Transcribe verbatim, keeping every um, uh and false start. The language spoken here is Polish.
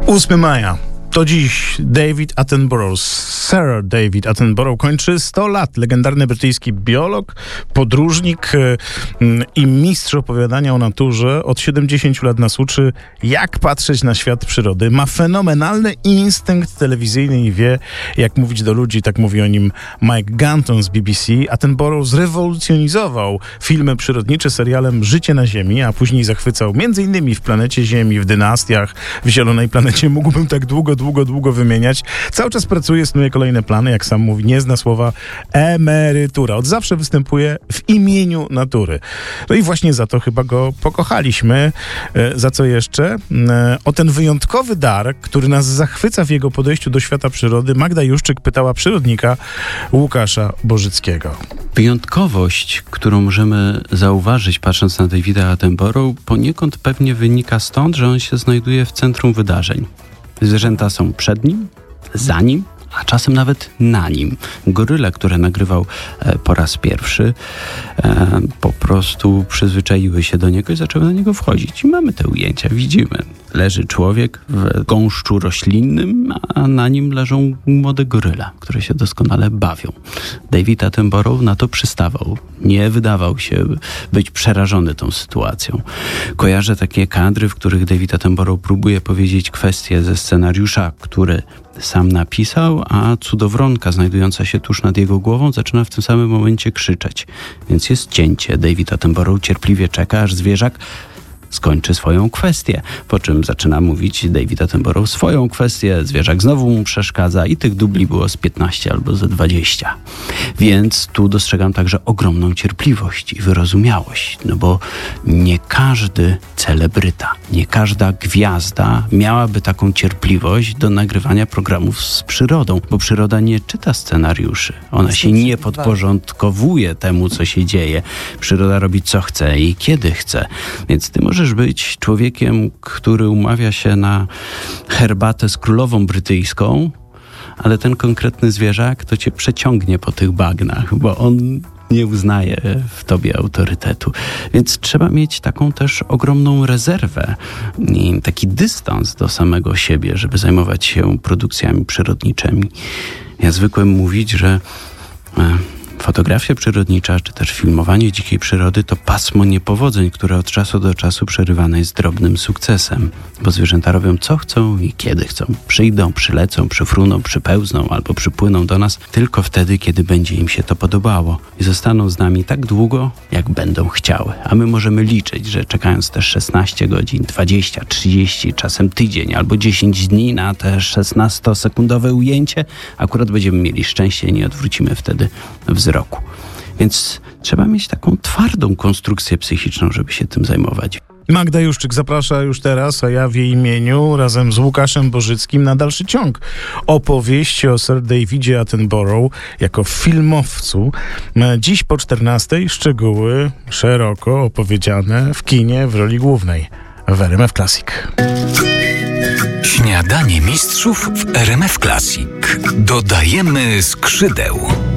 ósmego maja. To dziś David Attenborough, Sir David Attenborough kończy sto lat. Legendarny brytyjski biolog, podróżnik yy, i mistrz opowiadania o naturze. Od siedemdziesięciu lat nas uczy, jak patrzeć na świat przyrody. Ma fenomenalny instynkt telewizyjny i wie, jak mówić do ludzi. Tak mówi o nim Mike Ganton z B B C. Attenborough zrewolucjonizował filmy przyrodnicze serialem Życie na Ziemi, a później zachwycał między innymi w Planecie Ziemi, w Dynastiach, w Zielonej Planecie. Mógłbym tak długo, długo, długo wymieniać. Cały czas pracuje, snuje kolejne plany, jak sam mówi, nie zna słowa emerytura. Od zawsze występuje w imieniu natury. No i właśnie za to chyba go pokochaliśmy. E, za co jeszcze? E, o ten wyjątkowy dar, który nas zachwyca w jego podejściu do świata przyrody, Magda Juszczyk pytała przyrodnika Łukasza Bożyckiego. Wyjątkowość, którą możemy zauważyć, patrząc na Davida Attenborough, poniekąd pewnie wynika stąd, że on się znajduje w centrum wydarzeń. Zwierzęta są przed nim, za nim, a czasem nawet na nim. Goryle, które nagrywał e, po raz pierwszy, e, po prostu przyzwyczaiły się do niego i zaczęły na niego wchodzić. I mamy te ujęcia, widzimy. Leży człowiek w gąszczu roślinnym, a na nim leżą młode goryle, które się doskonale bawią. David Attenborough na to przystawał. Nie wydawał się być przerażony tą sytuacją. Kojarzę takie kadry, w których David Attenborough próbuje powiedzieć kwestię ze scenariusza, który sam napisał, a cudowronka znajdująca się tuż nad jego głową zaczyna w tym samym momencie krzyczeć. Więc jest cięcie. David Attenborough cierpliwie czeka, aż zwierzak skończy swoją kwestię, po czym zaczyna mówić David Attenborough swoją kwestię, zwierzak znowu mu przeszkadza i tych dubli było z piętnaście albo ze dwadzieścia. Więc tu dostrzegam także ogromną cierpliwość i wyrozumiałość, no bo nie każdy celebryta, nie każda gwiazda miałaby taką cierpliwość do nagrywania programów z przyrodą, bo przyroda nie czyta scenariuszy, ona się nie podporządkowuje temu, co się dzieje. Przyroda robi co chce i kiedy chce, więc ty możesz być człowiekiem, który umawia się na herbatę z królową brytyjską, ale ten konkretny zwierzak to cię przeciągnie po tych bagnach, bo on nie uznaje w tobie autorytetu. Więc trzeba mieć taką też ogromną rezerwę i taki dystans do samego siebie, żeby zajmować się produkcjami przyrodniczymi. Ja zwykłem mówić, że e, fotografia przyrodnicza, czy też filmowanie dzikiej przyrody to pasmo niepowodzeń, które od czasu do czasu przerywane jest drobnym sukcesem, bo zwierzęta robią co chcą i kiedy chcą. Przyjdą, przylecą, przyfruną, przypełzną albo przypłyną do nas tylko wtedy, kiedy będzie im się to podobało i zostaną z nami tak długo, jak będą chciały. A my możemy liczyć, że czekając te szesnaście godzin, dwadzieścia, trzydzieści, czasem tydzień albo dziesięć dni na te szesnastosekundowe ujęcie, akurat będziemy mieli szczęście i nie odwrócimy wtedy wzroku. Roku. Więc trzeba mieć taką twardą konstrukcję psychiczną, żeby się tym zajmować. Magda Juszczyk zaprasza już teraz, a ja w jej imieniu razem z Łukaszem Bożyckim na dalszy ciąg opowieści o Sir Davidzie Attenborough jako filmowcu. Dziś po czternastej szczegóły szeroko opowiedziane w kinie w roli głównej w R M F Classic. Śniadanie mistrzów w R M F Classic. Dodajemy skrzydeł.